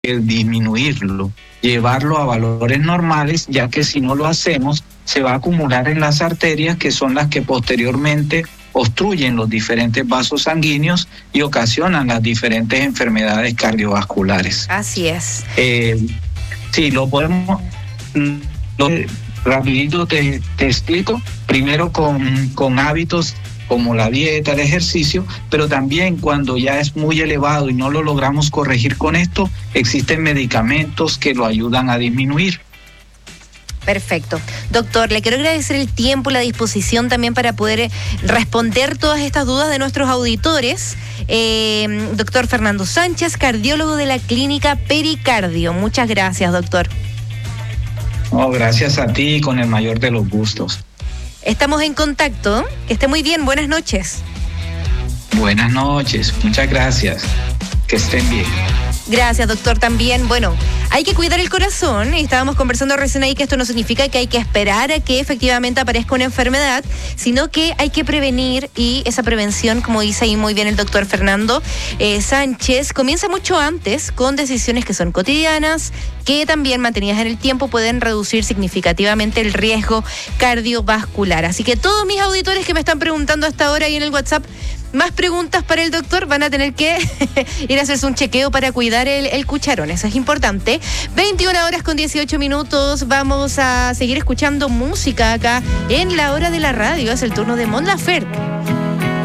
disminuirlo, llevarlo a valores normales, ya que si no lo hacemos, se va a acumular en las arterias, que son las que posteriormente obstruyen los diferentes vasos sanguíneos y ocasionan las diferentes enfermedades cardiovasculares. Así es. Sí, lo podemos... rapidito te explico. Primero con hábitos como la dieta, el ejercicio, pero también cuando ya es muy elevado y no lo logramos corregir con esto, existen medicamentos que lo ayudan a disminuir. Perfecto. Doctor, le quiero agradecer el tiempo, la disposición también para poder responder todas estas dudas de nuestros auditores. Doctor Fernando Sánchez, cardiólogo de la Clínica Pericardio. Muchas gracias, doctor. No, gracias a ti, con el mayor de los gustos. Estamos en contacto. Que esté muy bien. Buenas noches. Buenas noches. Muchas gracias. Que estén bien. Gracias, doctor, también. Bueno, hay que cuidar el corazón. Estábamos conversando recién ahí que esto no significa que hay que esperar a que efectivamente aparezca una enfermedad, sino que hay que prevenir, y esa prevención, como dice ahí muy bien el doctor Fernando Sánchez, comienza mucho antes con decisiones que son cotidianas, que también mantenidas en el tiempo pueden reducir significativamente el riesgo cardiovascular. Así que todos mis auditores que me están preguntando hasta ahora ahí en el WhatsApp, más preguntas para el doctor, van a tener que ir a hacerse un chequeo para cuidar el cucharón. Eso es importante. 21:18. Vamos a seguir escuchando música acá en La Hora de la Radio. Es el turno de Mon Laferte.